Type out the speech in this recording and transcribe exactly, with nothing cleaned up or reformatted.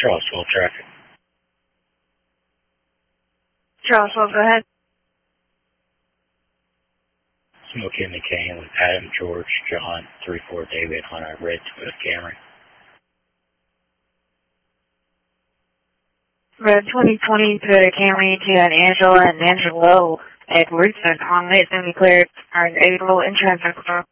Charlottesville traffic. Charlottesville, go ahead. Smokey and McCain with Adam, George, John, three four David on a red Toyota Camry. Red twenty twenty Toyota Camry to an Angela and Angelo Edwards and on it and declared are in April in traffic.